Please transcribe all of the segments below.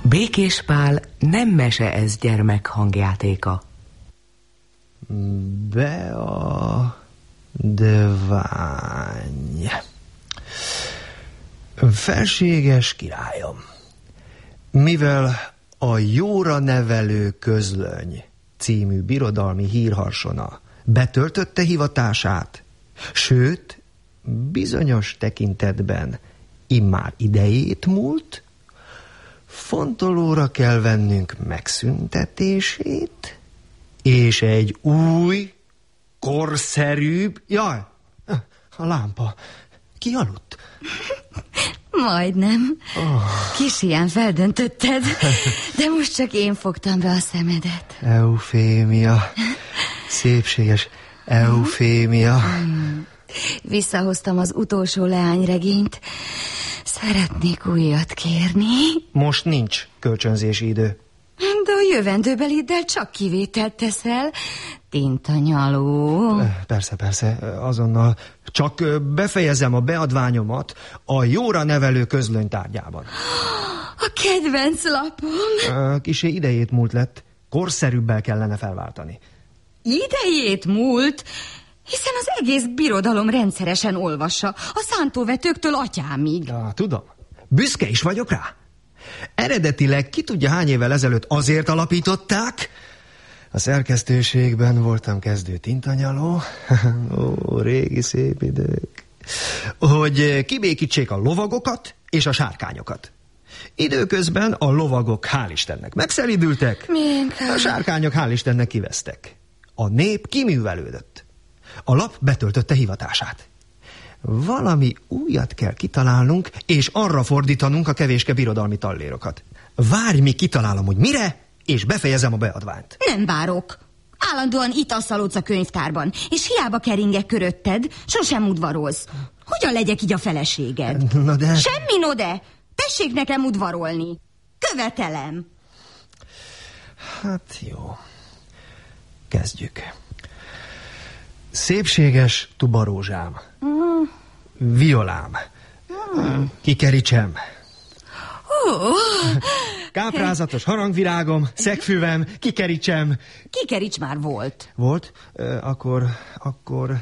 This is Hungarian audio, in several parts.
Békés Pál nem mese, ez gyermek hangjátéka. Beadvány. Felséges királyom, mivel a Jóra nevelő közlöny című birodalmi hírharsona betöltötte hivatását, sőt, bizonyos tekintetben immár idejét múlt, fontolóra kell vennünk megszüntetését, és egy új, korszerűbb... Jaj, a lámpa. Ki aludt? Majdnem. Kis ilyen feldöntötted, de most csak én fogtam be a szemedet. Eufémia. Szépséges Eufémia. Visszahoztam az utolsó leányregényt. Szeretnék újat kérni. Most nincs kölcsönzési idő. De a jövendőbeliddel csak kivételt teszel. Tintanyaló. Persze, azonnal. Csak befejezem a beadványomat a Jóra nevelő közlöny tárgyában. A kedvenc lapom. Kissé idejét múlt lett. Korszerűbbel kellene felváltani. Idejét múlt? Hiszen az egész birodalom rendszeresen olvassa, a szántóvetőktől atyámig. Ja, tudom. Büszke is vagyok rá. Eredetileg ki tudja hány évvel ezelőtt azért alapították. A szerkesztőségben voltam kezdő tintanyaló. Ó, régi szép idők. Hogy kibékítsék a lovagokat és a sárkányokat. Időközben a lovagok hál' Istennek megszelidültek, a sárkányok hál' Istennek kivesztek. A nép kiművelődött. A lap betöltötte hivatását. Valami újat kell kitalálnunk, és arra fordítanunk a kevéske birodalmi tallérokat. Várj, míg kitalálom, hogy mire, és befejezem a beadványt. Nem várok. Állandóan itt asszalodsz a könyvtárban, és hiába keringek körötted, sosem udvarolsz. Hogyan legyek így a feleséged? No de... Semmi no de! Tessék nekem udvarolni. Követelem. Hát jó. Kezdjük. Szépséges tubarózsám. Violám. Kikerítsem. Káprázatos harangvirágom, szegfűvem, kikerítsem. Kikerics már volt. Volt? Akkor...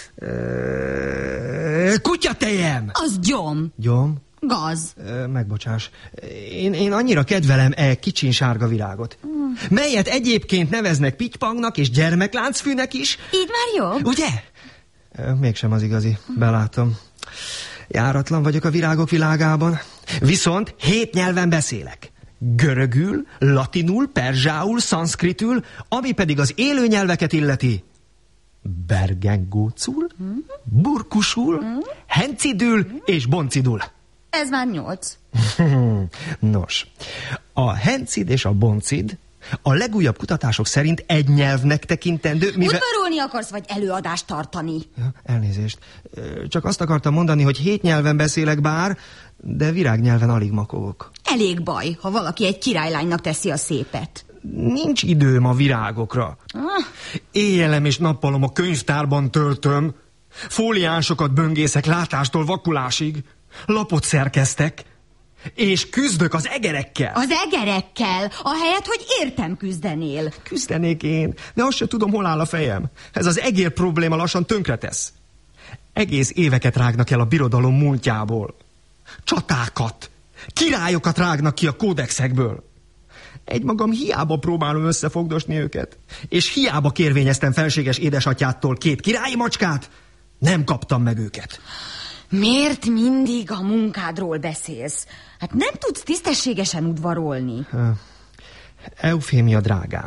Kutyatejem! Az gyom. Gyom? Gaz. Megbocsáss. Én annyira kedvelem kicsin sárga virágot. Melyet egyébként neveznek pitypangnak és gyermekláncfűnek is. Így már jobb? Ugye? Mégsem az igazi, belátom. Járatlan vagyok a virágok világában. Viszont 7 nyelven beszélek. Görögül, latinul, perzsául, szanszkritül, ami pedig az élő nyelveket illeti. Bergengócul, burkusul, hencidül és boncidul. Ez már 8. Nos, a hencid és a boncid a legújabb kutatások szerint egy nyelvnek tekintendő, mivel... Udvarolni akarsz, vagy előadást tartani? Ja, elnézést. Csak azt akartam mondani, hogy 7 nyelven beszélek bár, de virágnyelven alig makogok. Elég baj, ha valaki egy királylánynak teszi a szépet. Nincs időm a virágokra. Éjjelem és nappalom a könyvtárban töltöm. Fóliánsokat böngészek látástól vakulásig. Lapot szerkeztek. És küzdök az egerekkel. Az egerekkel? Ahelyett, hogy értem küzdenél. Küzdenék én, de azt se tudom, hol áll a fejem. Ez az egér probléma lassan tönkretesz. Egész éveket rágnak el a birodalom múltjából. Csatákat, királyokat rágnak ki a kódexekből. Egymagam hiába próbálom összefogdosni őket. És hiába kérvényeztem felséges édesatyától 2 királyi macskát. Nem kaptam meg őket. Miért mindig a munkádról beszélsz? Hát nem tudsz tisztességesen udvarolni. Eufémia drágám.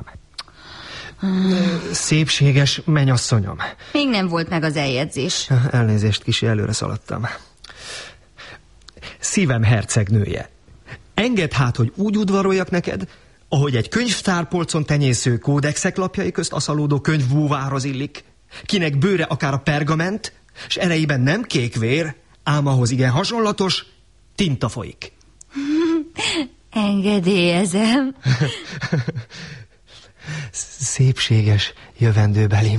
Szépséges mennyasszonyom. Még nem volt meg az eljegyzés. Elnézést, kicsi előre szaladtam. Szívem hercegnője. Engedd hát, hogy úgy udvaroljak neked, ahogy egy könyvtárpolcon tenyésző kódexek lapjai közt aszalódó könyvbúvárhoz illik, kinek bőre akár a pergament, s erejében nem kék vér, ám ahhoz igen hasonlatos tinta folyik. Engedélyezem. Szépséges jövendőbelim.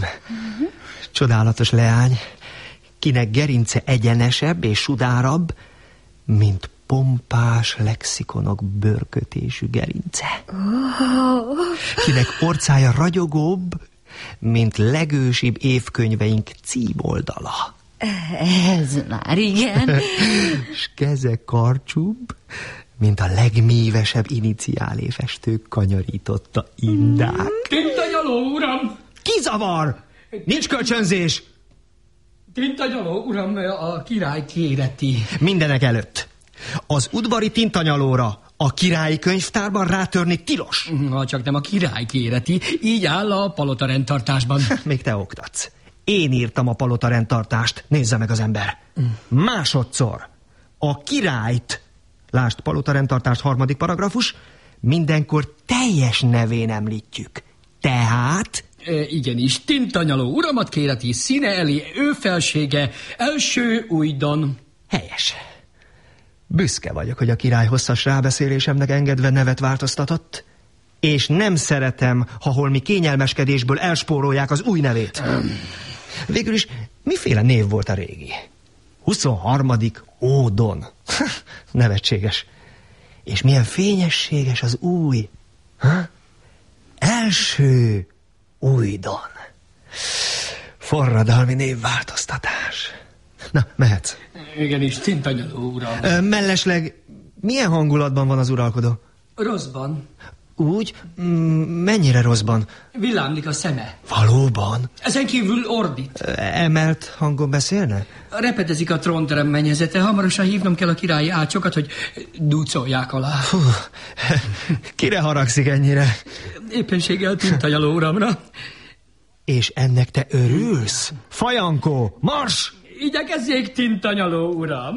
Csodálatos leány, kinek gerince egyenesebb és sudárabb, mint pompás lexikonok bőrkötésű gerince. Kinek orcája ragyogóbb, mint legősibb évkönyveink címoldala. Ez már igen. S keze karcsúbb, mint a legmívesebb iniciálléfestők kanyarította indák. Tintanyaló, uram! Ki zavar? Nincs kölcsönzés! Tintanyaló, uram, a király kéreti. Mindenek előtt. Az udvari tintanyalóra a királyi könyvtárban rátörni tilos. Ha csak nem a király kéreti, így áll a palota rendtartásban. Még te oktatsz. Én írtam a palota rendtartást, nézze meg az ember. Másodszor a királyt, lásd palota rendtartást 3. paragrafus, mindenkor teljes nevén említjük. Tehát... Igenis, Tintanyaló uramat kéreti, színe elé ő felsége, első újdon. Helyes. Büszke vagyok, hogy a király hosszas rábeszélésemnek engedve nevet változtatott, és nem szeretem, ha holmi kényelmeskedésből elspórolják az új nevét. Végül is miféle név volt a régi? 23. Ódon. Nevetséges. És milyen fényességes az új. Első újdon. Forradalmi névváltoztatás. Na, mehetsz. Igenis, Tintanyaló uram. Mellesleg milyen hangulatban van az uralkodó? Rosszban. Úgy? Mennyire rosszban? Villámlik a szeme. Valóban? Ezen kívül ordít. Emelt hangon beszélne? Repedezik a trónterem mennyezete. Hamarosan hívnom kell a királyi ácsokat, hogy dúcolják alá. Fú, kire haragszik ennyire? Éppenséggel Tintanyaló uramra. És ennek te örülsz? Fajankó, mars! Igyekezzék, Tintanyaló uram.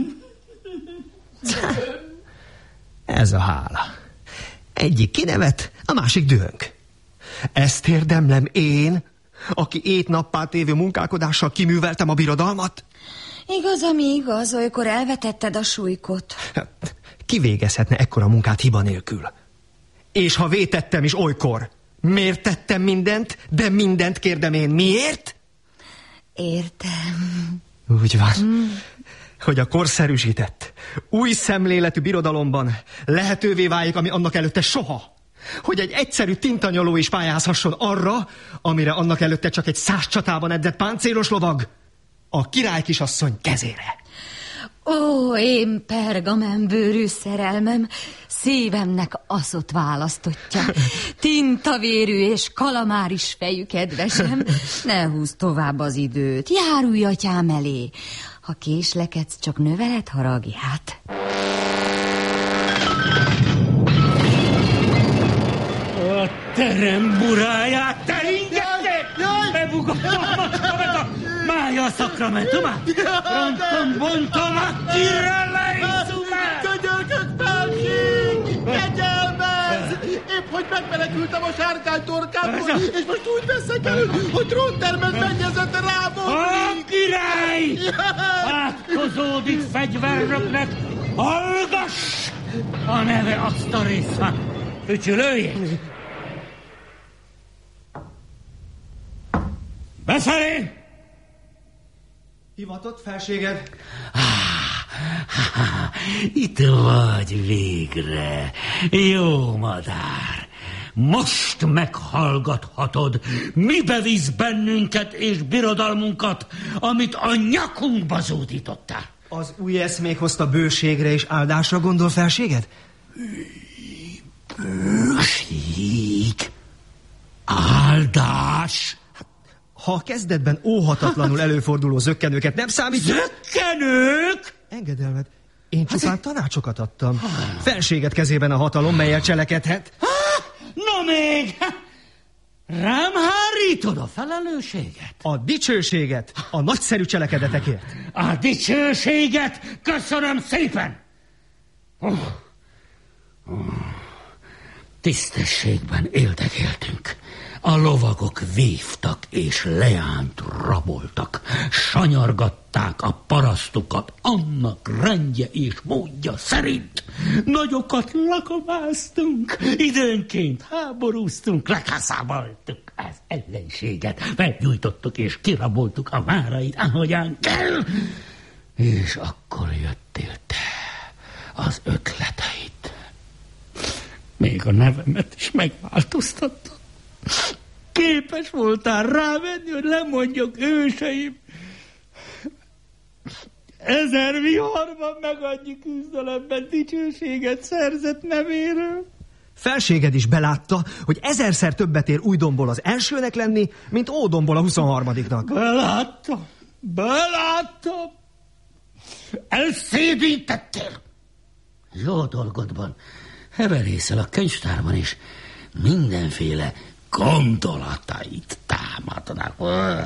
Ez a hála. Egyik kinevet, a másik dühönk. Ezt érdemlem én, aki ét-nappá tévő munkálkodással kiműveltem a birodalmat? Igaz, ami igaz, olykor elvetetted a súlykot. Ki végezhetne ekkora munkát hiba nélkül? És ha vétettem is olykor, miért tettem mindent, de mindent kérdem én. Miért? Értem. Úgy van, hogy a korszerűsített, új szemléletű birodalomban lehetővé válik, ami annak előtte soha. Hogy egy egyszerű tintanyaló is pályázhasson arra, amire annak előtte csak egy 100 csatában edzett páncélos lovag, a király kisasszony kezére. Ó, én pergamenbőrű szerelmem, szívemnek aszot választottja. Tintavérű és kalamáris fejű kedvesem, ne húzz tovább az időt, járulj atyám elé. Ha késlekedsz, csak növeled haragját. A terem buráját, te ingettek! Bebugattam meg a mája a szakramentumát! Rontom, bontom, a kirelejszumát! Könyörgök, felség! Kegyelmez! Épp, hogy megmenekültem a sárkány torkától, és most úgy veszek el, hogy tróntermet mennyezete rámolni! A király! Átkozódik fegyvernöknek! Hallgass! A neve azt a részre! Ücsülőjét! Befelé! Hivatott, felséged? Itt vagy végre, jó madár. Most meghallgathatod, mibe visz bennünket és birodalmunkat, amit a nyakunkba zúdítottál. Az új eszmék hozta bőségre és áldásra gondol, felséged? Bőség? Áldás? Ha a kezdetben óhatatlanul előforduló zökkenőket nem számít... Zökkenők? Engedelmed. Én csupán tanácsokat adtam. Felséget kezében a hatalom, melyel cselekedhet. Na még! Rám hárítod a felelősséget? A dicsőséget a nagyszerű cselekedetekért. A dicsőséget köszönöm szépen! Tisztességben éltünk. A lovagok vívtak és leányt raboltak, sanyargatták a parasztokat annak rendje és módja szerint. Nagyokat lakomáztunk, időnként háborúztunk, lekászáboltuk az ellenséget, felgyújtottuk és kiraboltuk a várait, ahogyan kell. És akkor jöttél te, az ötleteit. Még a nevemet is megváltoztatta. Képes voltál rávenni, hogy lemondjak őseim 1000 viharban meg annyi küzdelemben dicsőséget szerzett nevéről. Felséged is belátta, hogy 1000-szer többet ér Újdomból az elsőnek lenni, mint Ódomból a 23-nak. Beláttam. Elszédítettél. Jó dolgodban heverészel a könyvtárban is mindenféle gondolatait támadnak.